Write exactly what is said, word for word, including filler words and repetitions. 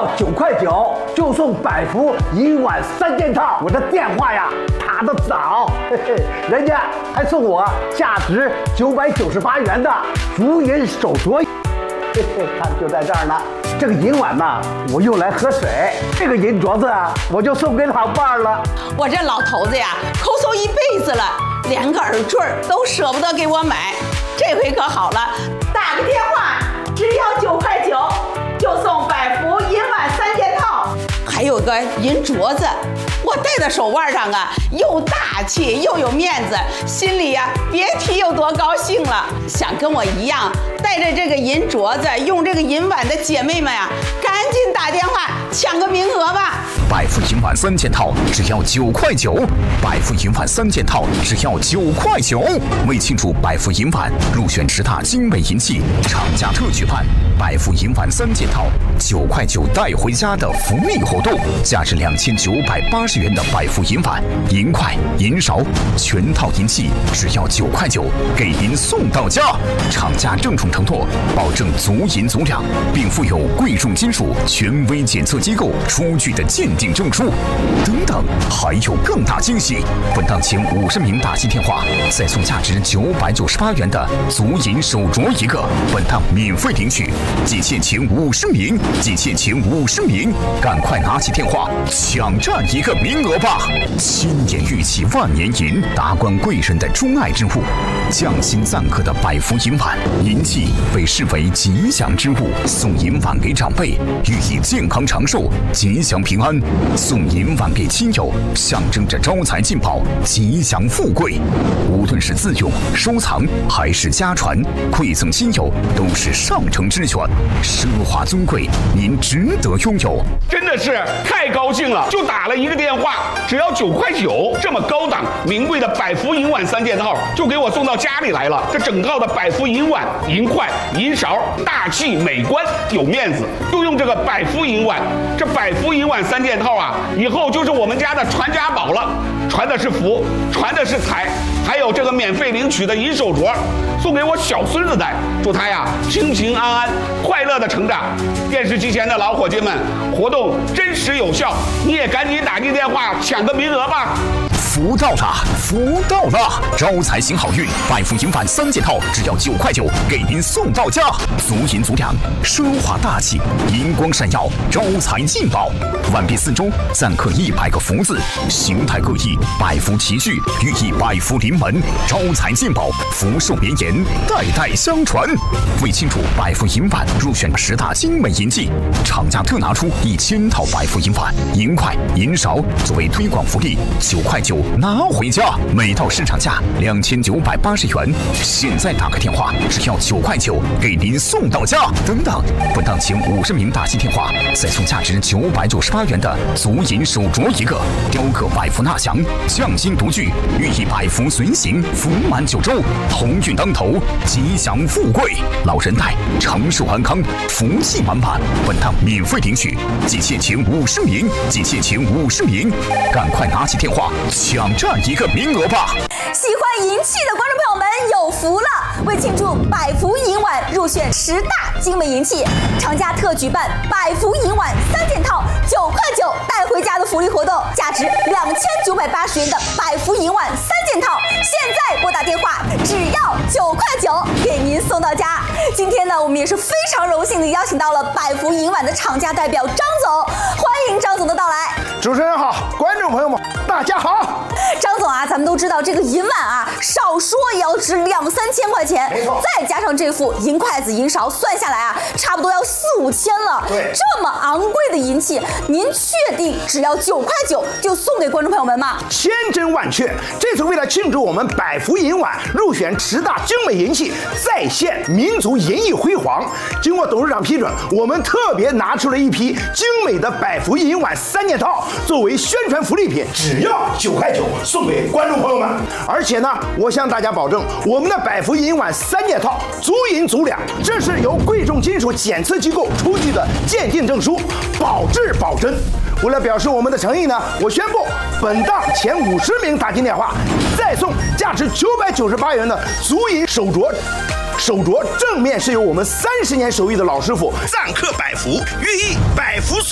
要九块九就送百福银碗三件套。我的电话呀打得早，嘿嘿，人家还送我价值九百九十八元的竹银手镯。嘿嘿，看就在这儿呢。这个银碗呢，我用来喝水；这个银镯子啊，我就送给老伴儿了。 我这老头子呀，抠搜一辈子了，连个耳坠都舍不得给我买。这回可好了，打个电话，只要九块九，就送百福银碗三件套，还有个银镯子。我戴在手腕上啊，又大气又有面子，心里呀、啊、别提有多高兴了。想跟我一样带着这个银镯子，用这个银碗的姐妹们呀、啊，赶紧打电话抢个名额吧！ 百福银碗三件套只要九块九，百福银碗三件套只要九块九。为庆祝百福银碗入选十大精美银器，厂家特举办百福银碗三件套九块九带回家的福利活动，价值两千九百八十元的百福银碗、银筷、银勺全套银器只要九块九，给您送到家。厂家郑重承诺，保证足银足两，并附有贵重金属权威检测机构出具的鉴定证书。等等，还有更大惊喜！本档前五十名打进电话，再送价值九百九十八元的足银手镯一个，本档免费领取。仅限前五十名，仅限前五十名，赶快拿起电话抢占一个名额吧！千年玉器万年银，达官贵人的钟爱之物，匠心赞刻的百福银碗，银器被视为吉祥之物，送银碗给长辈，寓意健康长寿、吉祥平安；送银碗给亲友，象征着招财进宝、吉祥富贵。无论是自用、收藏还是家传，馈赠亲友都是上乘之选，奢华尊贵，您值得拥有。 真的是太高兴了，就打了一个电话，只要九块九，这么高档名贵的百福银碗三件套就给我送到家里来了。这整套的百福银碗、银筷、银勺，大气美观有面子，就用这个百福银碗。这百福银碗三件套啊，以后就是我们家的传家宝了，传的是福，传的是财，还有这个免费领取的银手镯，送给我小孙子戴，祝他呀平平安安、快乐的成长。电视机前的老伙计们，活动真实有效，你也赶紧打进电话抢个名额吧！ 福到了，福到了！招财行好运，百福银碗三件套只要九块九，给您送到家。足银足两，奢华大气，银光闪耀，招财进宝。碗壁四周錾刻一百个福字，形态各异，百福齐聚，寓意百福临门，招财进宝，福寿绵延，代代相传。为庆祝百福银碗入选十大精美银器，厂家特拿出一千套百福银碗、银筷、银勺作为推广福利，九块九。拿回家，每套市场价两千九百八十元，现在打个电话，只要九块九，给您送到家。等等，本档前五十名打进电话，再送价值九百九十八元的足银手镯一个，雕刻百福纳祥，匠心独具，寓意百福随行，福满九州，鸿运当头，吉祥富贵，老人戴长寿安康，福气满满。本档免费领取，仅限前五十名，仅限前五十名，赶快拿起电话抢占一个名额吧！ 喜欢银器的观众朋友们有福了！为庆祝百福银碗入选十大精美银器，厂家特举办百福银碗三件套九块九带回家的福利活动，价值两千九百八十元的百福银碗三件套，现在拨打电话只要九块九，给您送到家。今天呢，我们也是非常荣幸的邀请到了百福银碗的厂家代表张总，欢迎张总的到来。 主持人好，观众朋友们大家好。 张总啊，咱们都知道这个银碗啊，少说也要值两三千块钱， 没错， 再加上这副银筷子、银勺，算下来啊，差不多要四五千了。 对， 这么昂贵的银器，您确定只要九块九就送给观众朋友们吗？ 千真万确，这次为了庆祝我们百福银碗入选十大精美银器，再现民族银艺辉煌，经过董事长批准，我们特别拿出了一批精美的百福银碗三件套，作为宣传福利品，只要九块九送给观众朋友们。而且呢，我向大家保证，我们的百福银碗三件套足银足两，这是由贵重金属检测机构出具的鉴定证书，保质保真。为了表示我们的诚意呢，我宣布本档前五十名打进电话，再送价值九百九十八元的足银手镯。手镯正面是由我们三十年手艺的老师傅錾刻百福，寓意百福。